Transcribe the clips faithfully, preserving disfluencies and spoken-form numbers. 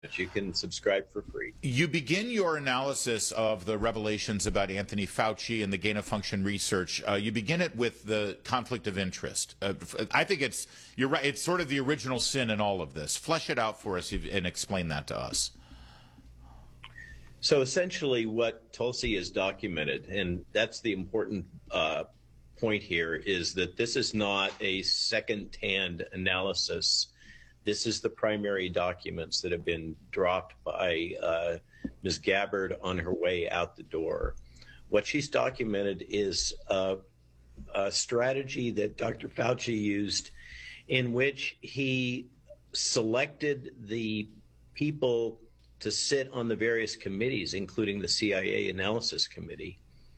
You can subscribe for free. You begin your analysis of the revelations about Anthony Fauci and the gain of function research. Uh, you begin it with the conflict of interest. Uh, I think it's you're right. It's sort of the original sin in all of this. Flesh it out for us and explain that to us. So essentially, what Tulsi has documented, and that's the important uh, point here, is that this is not a second-hand analysis. This is the primary documents that have been dropped by uh, Miz Gabbard on her way out the door. What she's documented is a, a strategy that Doctor Fauci used in which he selected the people to sit on the various committees, including the C I A Analysis Committee,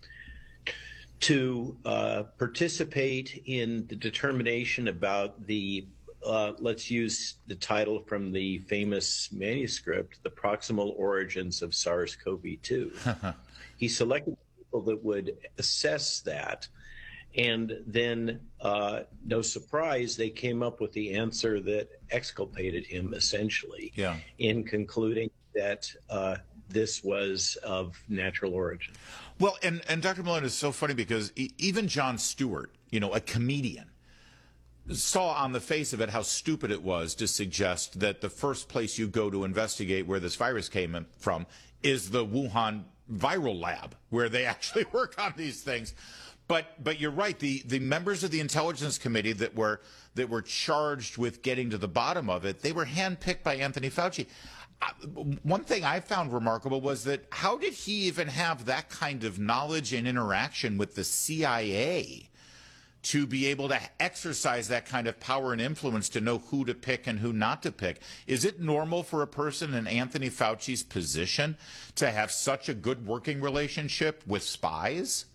to uh, participate in the determination about the Uh, let's use the title from the famous manuscript, The Proximal Origins of SARS CoV two. He selected people that would assess that, and then, uh, no surprise, they came up with the answer that exculpated him, essentially, yeah. in concluding that uh, this was of natural origin. Well, and, and Doctor Malone is so funny because e- even Jon Stewart, you know, a comedian, saw on the face of it how stupid it was to suggest that the first place you go to investigate where this virus came from is the Wuhan viral lab, where they actually work on these things. But but you're right. The the members of the Intelligence Committee that were that were charged with getting to the bottom of it, they were handpicked by Anthony Fauci. One thing I found remarkable was that how did he even have that kind of knowledge and interaction with the C I A to be able to exercise that kind of power and influence to know who to pick and who not to pick? Is it normal for a person in Anthony Fauci's position to have such a good working relationship with spies?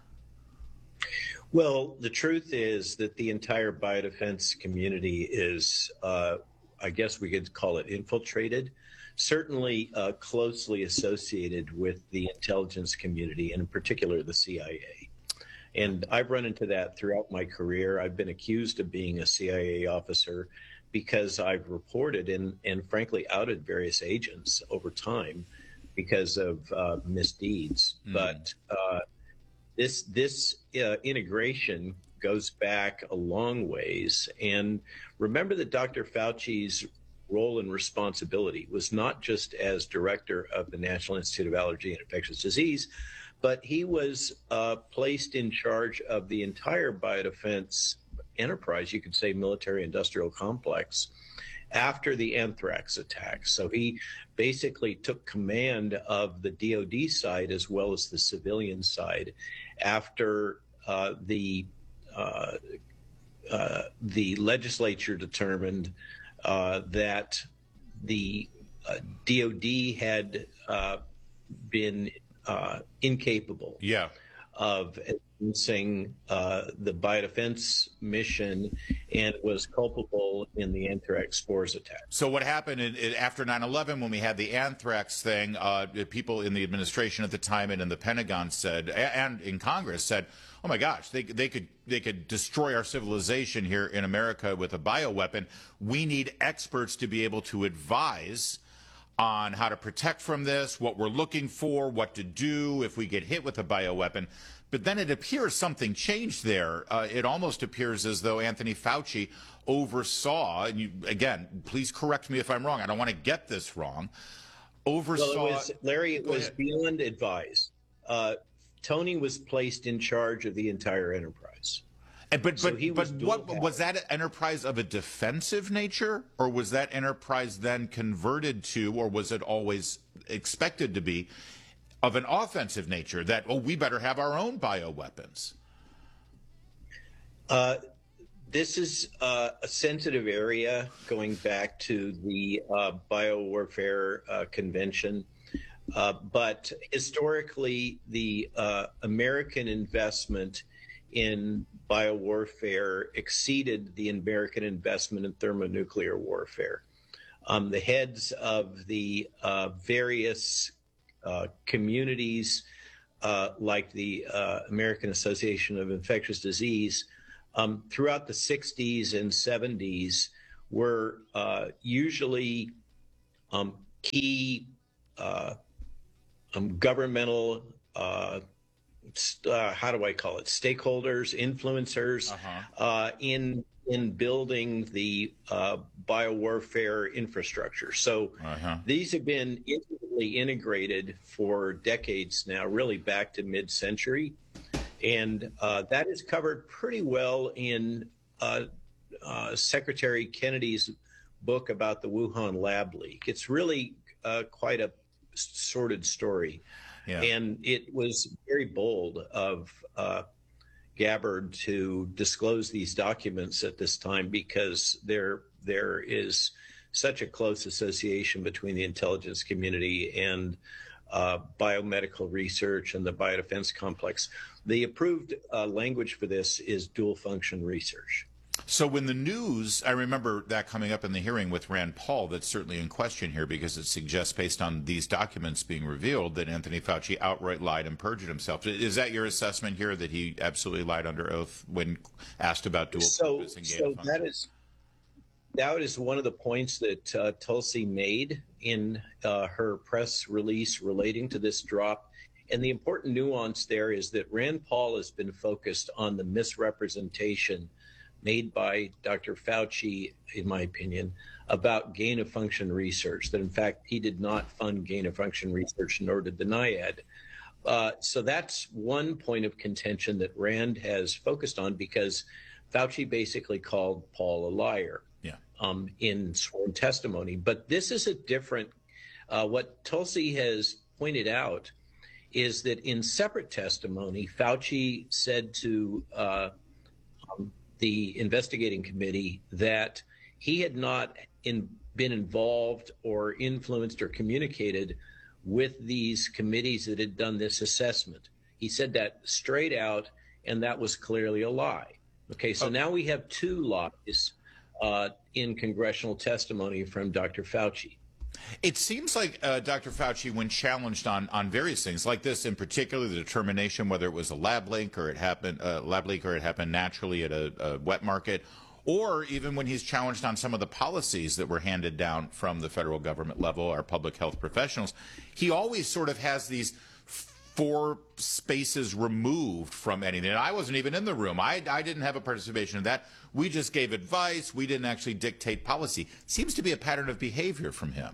Well, the truth is that the entire biodefense community is, uh, I guess we could call it infiltrated, certainly uh, closely associated with the intelligence community, and in particular the C I A. And I've run into that throughout my career. I've been accused of being a C I A officer because I've reported and, and frankly outed various agents over time because of uh, misdeeds. Mm. But uh, this this uh, integration goes back a long ways. And remember that Doctor Fauci's role and responsibility was not just as director of the National Institute of Allergy and Infectious Disease, but he was uh, placed in charge of the entire biodefense enterprise, you could say military-industrial complex, after the anthrax attacks. So he basically took command of the D O D side as well as the civilian side after uh, the uh, uh, the legislature determined uh, that the uh, D O D had uh, been Uh, incapable yeah. of advancing uh, the biodefense mission and was culpable in the anthrax spores attack. So what happened in, in, after nine eleven when we had the anthrax thing, uh, people in the administration at the time and in the Pentagon said, and in Congress said, oh my gosh, they, they could they could destroy our civilization here in America with a bioweapon. We need experts to be able to advise on how to protect from this, what we're looking for, what to do if we get hit with a bioweapon. But then it appears something changed there. Uh, it almost appears as though Anthony Fauci oversaw, and you, again, please correct me if I'm wrong, I don't want to get this wrong, oversaw... Well, it was, Larry, it was beyond advice. Uh, Tony was placed in charge of the entire enterprise. And, but so but, but what was that an enterprise of a defensive nature, or was that enterprise then converted to, or was it always expected to be, of an offensive nature that, oh, we better have our own bioweapons? Uh, this is uh, a sensitive area going back to the uh, Biowarfare uh, Convention. Uh, but historically, the uh, American investment in biowarfare exceeded the American investment in thermonuclear warfare. Um, the heads of the uh, various uh, communities, uh, like the uh, American Association of Infectious Disease, um, throughout the sixties and seventies were uh, usually um, key uh, um, governmental, uh, st- uh, how do I call it, stakeholders, influencers Uh-huh. uh, in in building the uh, biowarfare infrastructure. So Uh-huh. these have been intimately integrated for decades now, really back to mid-century. And uh, that is covered pretty well in uh, uh, Secretary Kennedy's book about the Wuhan lab leak. It's really uh, quite a sordid story. Yeah. And it was very bold of uh, Gabbard to disclose these documents at this time because there there is such a close association between the intelligence community and uh, biomedical research and the biodefense complex. The approved uh, language for this is dual function research. So when the news, I remember that coming up in the hearing with Rand Paul, that's certainly in question here because it suggests, based on these documents being revealed, that Anthony Fauci outright lied and perjured himself. Is that your assessment here, that he absolutely lied under oath when asked about dual So, purpose and gain so of function? that is that is one of the points that uh, Tulsi made in uh, her press release relating to this drop. And the important nuance there is that Rand Paul has been focused on the misrepresentation made by Doctor Fauci, in my opinion, about gain of function research, that in fact he did not fund gain of function research, nor did the NIAID. Uh, so that's one point of contention that Rand has focused on because Fauci basically called Paul a liar Yeah. um, in sworn testimony. But this is a different, uh, what Tulsi has pointed out is that in separate testimony, Fauci said to uh, um, the investigating committee that he had not in, been involved or influenced or communicated with these committees that had done this assessment. He said that straight out, and that was clearly a lie. Okay, so Oh. now we have two lies uh, in congressional testimony from Doctor Fauci. It seems like uh, Doctor Fauci, when challenged on, on various things like this, in particular, the determination whether it was a lab leak or it happened uh, lab leak or it happened naturally at a, a wet market, or even when he's challenged on some of the policies that were handed down from the federal government level, our public health professionals, he always sort of has these four spaces removed from anything. And I wasn't even in the room. I, I didn't have a participation in that. We just gave advice. We didn't actually dictate policy. Seems to be a pattern of behavior from him.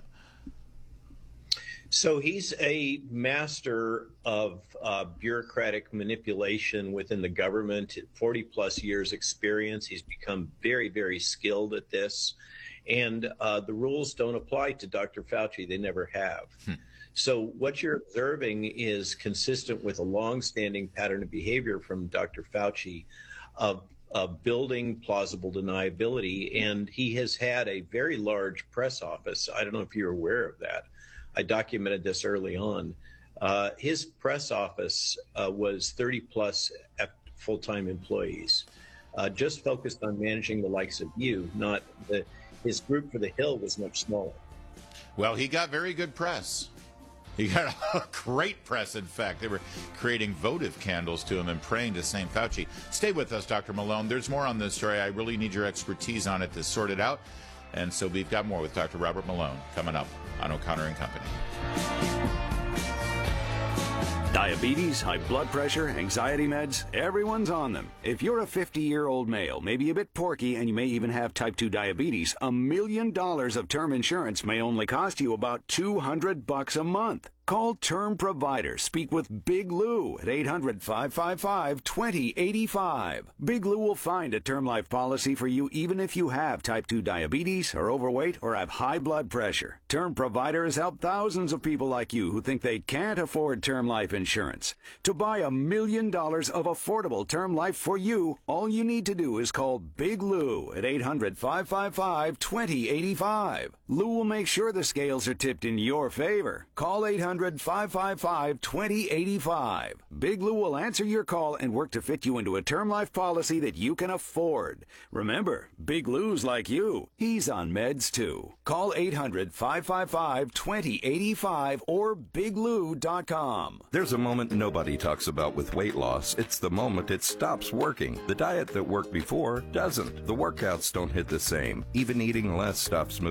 So he's a master of uh, bureaucratic manipulation within the government, forty plus years experience. He's become very, very skilled at this. And uh, the rules don't apply to Doctor Fauci. They never have. Hmm. So what you're observing is consistent with a longstanding pattern of behavior from Doctor Fauci of, of building plausible deniability. And he has had a very large press office. I don't know if you're aware of that. I documented this early on. Uh, his press office uh, was thirty plus full-time employees, uh, just focused on managing the likes of you, not the, his group for the Hill was much smaller. Well, he got very good press. He got a great press, in fact. They were creating votive candles to him and praying to Saint Fauci. Stay with us, Doctor Malone. There's more on this story. I really need your expertise on it to sort it out. And so we've got more with Doctor Robert Malone coming up on O'Connor and Company. Diabetes, high blood pressure, anxiety meds, everyone's on them. If you're a fifty-year-old male, maybe a bit porky, and you may even have type two diabetes, a million dollars of term insurance may only cost you about two hundred bucks a month. Call Term Provider. Speak with Big Lou at eight hundred, five five five, two zero eight five. Big Lou will find a term life policy for you even if you have type two diabetes, are overweight, or have high blood pressure. Term Provider has helped thousands of people like you who think they can't afford term life insurance. To buy a million dollars of affordable term life for you, all you need to do is call Big Lou at eight hundred, five five five, two zero eight five. Lou will make sure the scales are tipped in your favor. Call eight hundred, five five five, two zero eight five. Big Lou will answer your call and work to fit you into a term life policy that you can afford. Remember, Big Lou's like you. He's on meds too. Call eight hundred, five five five, two zero eight five or big lou dot com. There's a moment nobody talks about with weight loss. It's the moment it stops working. The diet that worked before doesn't. The workouts don't hit the same. Even eating less stops moving the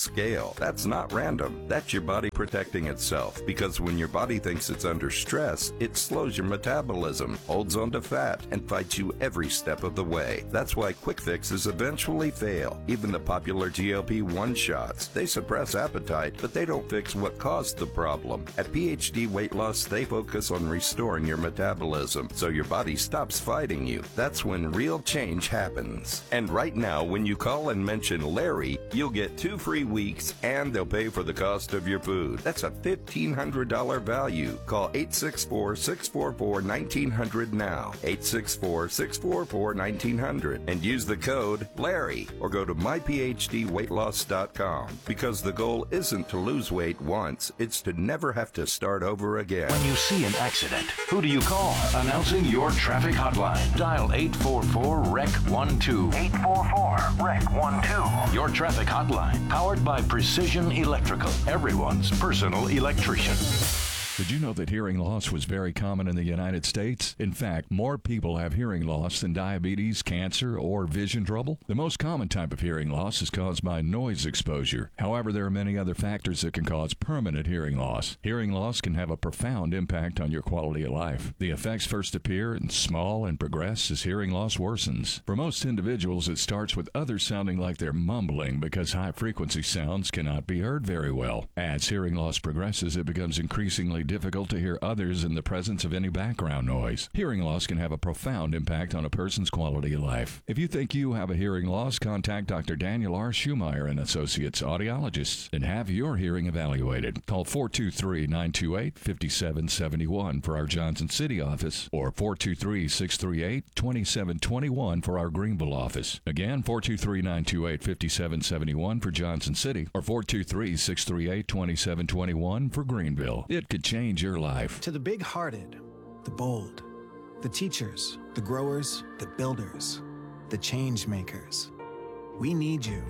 scale. That's not random. That's your body protecting itself, because when your body thinks it's under stress, it slows your metabolism, holds onto fat, and fights you every step of the way. That's why quick fixes eventually fail. Even the popular G L P one shots, they suppress appetite, but they don't fix what caused the problem. At P H D Weight Loss, they focus on restoring your metabolism so your body stops fighting you. That's when real change happens. And right now, when you call and mention Larry, you'll get two free weeks and they'll pay for the cost of your food. That's a fifteen hundred dollars value. Call eight six four, six four four, one nine zero zero now. eight six four, six four four, one nine zero zero and use the code Larry or go to my p h d weight loss dot com, because the goal isn't to lose weight once, it's to never have to start over again. When you see an accident, who do you call? Announcing your traffic hotline. Dial eight four four, R E C one two. eight four four, R E C one two. Your traffic hotline, powered by Precision Electrical, everyone's personal electrician. Did you know that hearing loss was very common in the United States? In fact, more people have hearing loss than diabetes, cancer, or vision trouble. The most common type of hearing loss is caused by noise exposure. However, there are many other factors that can cause permanent hearing loss. Hearing loss can have a profound impact on your quality of life. The effects first appear in small and progress as hearing loss worsens. For most individuals, it starts with others sounding like they're mumbling because high-frequency sounds cannot be heard very well. As hearing loss progresses, it becomes increasingly difficult to hear others in the presence of any background noise. Hearing loss can have a profound impact on a person's quality of life. If you think you have a hearing loss, contact Doctor Daniel R. Schumeyer and Associates, audiologists, and have your hearing evaluated. Call four two three, nine two eight, five seven seven one for our Johnson City office or four two three, six three eight, two seven two one for our Greenville office. Again, four two three, nine two eight, five seven seven one for Johnson City or four two three, six three eight, two seven two one for Greenville. It could change your life. To the big-hearted, the bold, the teachers, the growers, the builders, the change makers, we need you.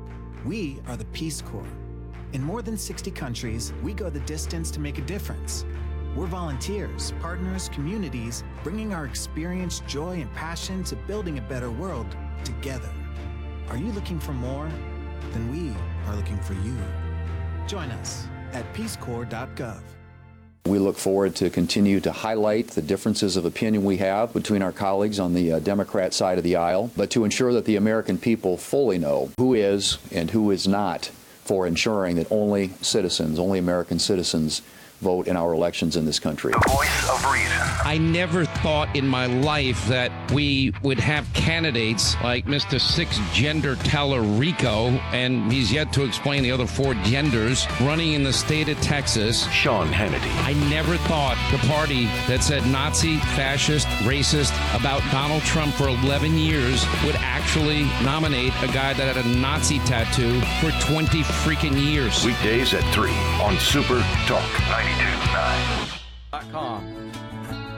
We are the Peace Corps. In more than sixty countries, we go the distance to make a difference. We're volunteers, partners, communities, bringing our experience, joy, and passion to building a better world together. Are you looking for more? Then we are looking for you. Join us at peace corps dot gov. We look forward to continue to highlight the differences of opinion we have between our colleagues on the uh, Democrat side of the aisle, but to ensure that the American people fully know who is and who is not for ensuring that only citizens, only American citizens, vote in our elections in this country. The voice of reason. I never thought in my life that we would have candidates like Mister Six-Gender Tallarico, and he's yet to explain the other four genders, running in the state of Texas. Sean Hannity. I never thought the party that said Nazi, fascist, racist about Donald Trump for eleven years would actually nominate a guy that had a Nazi tattoo for twenty freaking years. Weekdays at three on Super Talk ninety-two point nine. Com.